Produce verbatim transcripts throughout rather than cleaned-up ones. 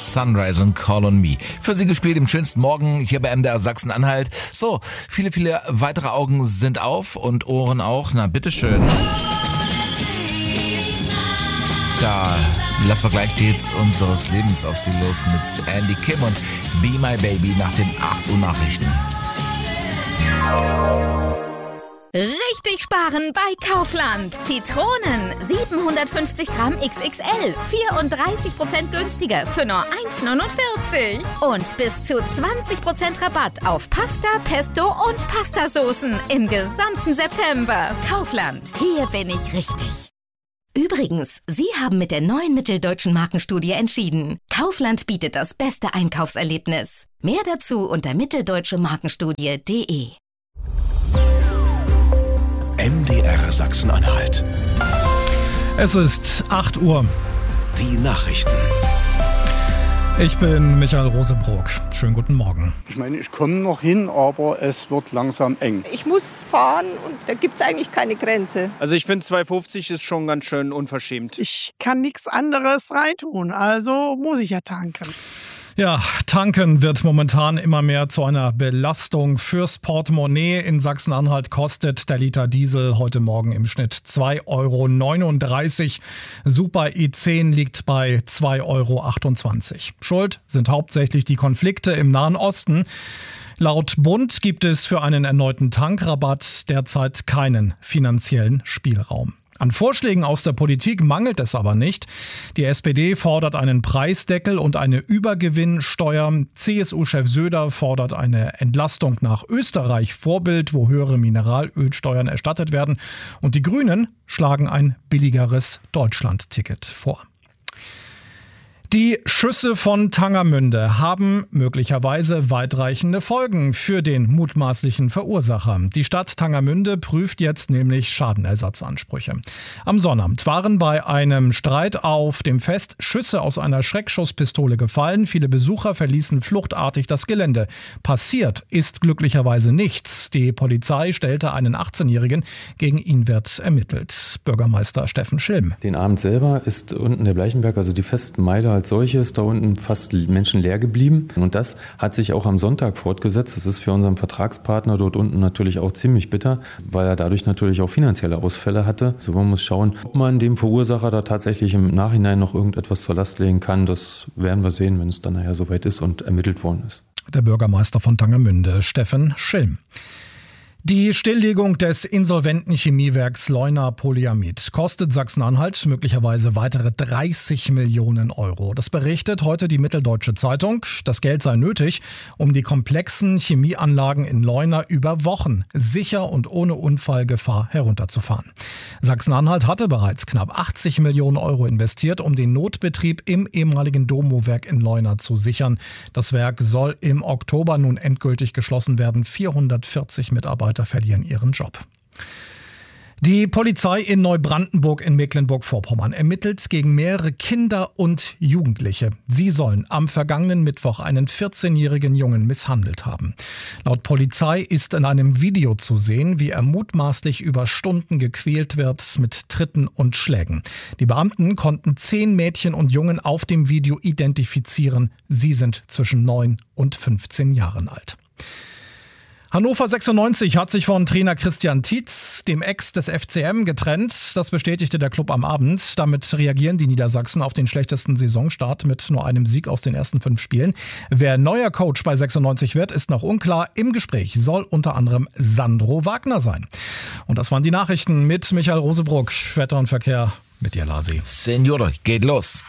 Sunrise und Call on Me. Für Sie gespielt im schönsten Morgen hier bei M D R Sachsen-Anhalt. So, viele, viele weitere Augen sind auf und Ohren auch. Na, bitteschön. Da lassen wir gleich die Hits unseres Lebens auf Sie los mit Andy Kim und Be My Baby nach den acht Uhr Nachrichten. Richtig sparen bei Kaufland. Zitronen siebenhundertfünfzig Gramm X X L, vierunddreißig Prozent günstiger für nur eins neunundvierzig. Und bis zu zwanzig Prozent Rabatt auf Pasta, Pesto und Pastasoßen im gesamten September. Kaufland, hier bin ich richtig. Übrigens, Sie haben mit der neuen Mitteldeutschen Markenstudie entschieden. Kaufland bietet das beste Einkaufserlebnis. Mehr dazu unter mitteldeutsche markenstudie punkt de. M D R Sachsen-Anhalt. Es ist acht Uhr. Die Nachrichten. Ich bin Michael Rosebrock. Schönen guten Morgen. Ich meine, ich komme noch hin, aber es wird langsam eng. Ich muss fahren und da gibt es eigentlich keine Grenze. Also ich finde zwei fünfzig ist schon ganz schön unverschämt. Ich kann nichts anderes reintun, also muss ich ja tanken. Ja, tanken wird momentan immer mehr zu einer Belastung fürs Portemonnaie. In Sachsen-Anhalt kostet der Liter Diesel heute Morgen im Schnitt zwei Euro neununddreißig. Super E zehn liegt bei zwei Euro achtundzwanzig. Schuld sind hauptsächlich die Konflikte im Nahen Osten. Laut Bund gibt es für einen erneuten Tankrabatt derzeit keinen finanziellen Spielraum. An Vorschlägen aus der Politik mangelt es aber nicht. Die S P D fordert einen Preisdeckel und eine Übergewinnsteuer. C S U-Chef Söder fordert eine Entlastung nach Österreich Vorbild, wo höhere Mineralölsteuern erstattet werden. Und die Grünen schlagen ein billigeres Deutschland-Ticket vor. Die Schüsse von Tangermünde haben möglicherweise weitreichende Folgen für den mutmaßlichen Verursacher. Die Stadt Tangermünde prüft jetzt nämlich Schadenersatzansprüche. Am Sonnabend waren bei einem Streit auf dem Fest Schüsse aus einer Schreckschusspistole gefallen. Viele Besucher verließen fluchtartig das Gelände. Passiert ist glücklicherweise nichts. Die Polizei stellte einen achtzehnjährigen. Gegen ihn wird ermittelt. Bürgermeister Steffen Schilm. Den Abend selber ist unten der Bleichenberg, also die Festmeile als solche, ist da unten fast menschenleer geblieben. Und das hat sich auch am Sonntag fortgesetzt. Das ist für unseren Vertragspartner dort unten natürlich auch ziemlich bitter, weil er dadurch natürlich auch finanzielle Ausfälle hatte. So, man muss schauen, ob man dem Verursacher da tatsächlich im Nachhinein noch irgendetwas zur Last legen kann. Das werden wir sehen, wenn es dann nachher soweit ist und ermittelt worden ist. Der Bürgermeister von Tangermünde, Steffen Schilm. Die Stilllegung des insolventen Chemiewerks Leuna Polyamid kostet Sachsen-Anhalt möglicherweise weitere dreißig Millionen Euro. Das berichtet heute die Mitteldeutsche Zeitung. Das Geld sei nötig, um die komplexen Chemieanlagen in Leuna über Wochen sicher und ohne Unfallgefahr herunterzufahren. Sachsen-Anhalt hatte bereits knapp achtzig Millionen Euro investiert, um den Notbetrieb im ehemaligen Domo-Werk in Leuna zu sichern. Das Werk soll im Oktober nun endgültig geschlossen werden. vierhundertvierzig Mitarbeiter verlieren ihren Job. Die Polizei in Neubrandenburg in Mecklenburg-Vorpommern ermittelt gegen mehrere Kinder und Jugendliche. Sie sollen am vergangenen Mittwoch einen vierzehnjährigen Jungen misshandelt haben. Laut Polizei ist in einem Video zu sehen, wie er mutmaßlich über Stunden gequält wird mit Tritten und Schlägen. Die Beamten konnten zehn Mädchen und Jungen auf dem Video identifizieren. Sie sind zwischen neun und fünfzehn Jahren alt. Hannover sechsundneunzig hat sich von Trainer Christian Tietz, dem Ex des F C M, getrennt. Das bestätigte der Club am Abend. Damit reagieren die Niedersachsen auf den schlechtesten Saisonstart mit nur einem Sieg aus den ersten fünf Spielen. Wer neuer Coach bei sechsundneunzig wird, ist noch unklar. Im Gespräch soll unter anderem Sandro Wagner sein. Und das waren die Nachrichten mit Michael Rosebrock. Wetter und Verkehr mit dir, Lasi. Senior, geht los.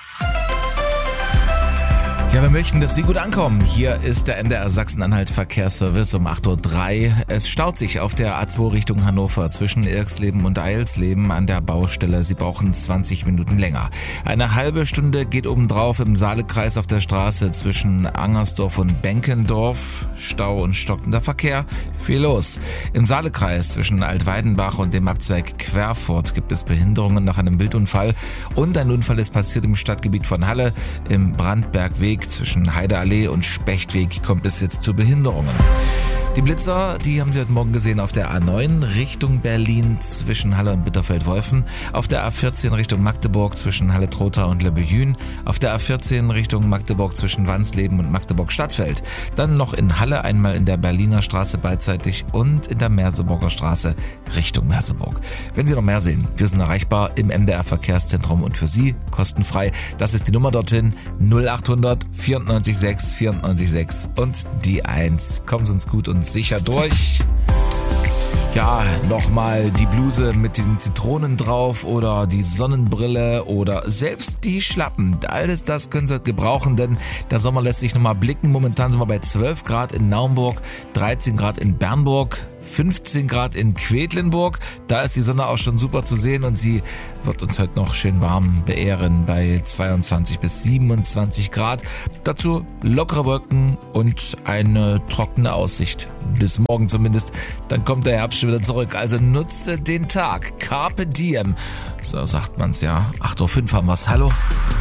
Ja, wir möchten, dass Sie gut ankommen. Hier ist der M D R Sachsen-Anhalt Verkehrsservice um acht Uhr drei. Es staut sich auf der A zwei Richtung Hannover zwischen Irksleben und Eilsleben an der Baustelle. Sie brauchen zwanzig Minuten länger. Eine halbe Stunde geht obendrauf im Saalekreis auf der Straße zwischen Angersdorf und Benkendorf. Stau und stockender Verkehr. Viel los. Im Saalekreis zwischen Altweidenbach und dem Abzweig Querfurt gibt es Behinderungen nach einem Wildunfall. Und ein Unfall ist passiert im Stadtgebiet von Halle. Im Brandbergweg zwischen Heideallee und Spechtweg kommt es jetzt zu Behinderungen. Die Blitzer, die haben Sie heute Morgen gesehen auf der A neun Richtung Berlin zwischen Halle und Bitterfeld-Wolfen, auf der A vierzehn Richtung Magdeburg zwischen Halle-Trotha und Le Bethune, auf der A vierzehn Richtung Magdeburg zwischen Wansleben und Magdeburg-Stadtfeld, dann noch in Halle einmal in der Berliner Straße beidseitig und in der Merseburger Straße Richtung Merseburg. Wenn Sie noch mehr sehen, wir sind erreichbar im M D R Verkehrszentrum und für Sie kostenfrei. Das ist die Nummer dorthin, null achthundert vierundneunzig sechs vierundneunzig sechs und die eins. Kommen Sie uns gut und sicher durch. Ja, nochmal die Bluse mit den Zitronen drauf oder die Sonnenbrille oder selbst die Schlappen. Alles das können Sie heute gebrauchen, denn der Sommer lässt sich nochmal blicken. Momentan sind wir bei zwölf Grad in Naumburg, dreizehn Grad in Bernburg, fünfzehn Grad in Quedlinburg. Da ist die Sonne auch schon super zu sehen und sie wird uns heute noch schön warm beehren bei zweiundzwanzig bis siebenundzwanzig Grad. Dazu lockere Wolken und eine trockene Aussicht. Bis morgen zumindest. Dann kommt der Herbst schon wieder zurück. Also nutze den Tag. Carpe diem. So sagt man's ja. acht Uhr fünf haben wir's. Hallo.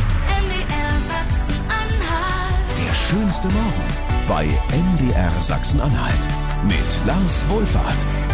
Der schönste Morgen bei M D R Sachsen-Anhalt mit Lars Wohlfahrt.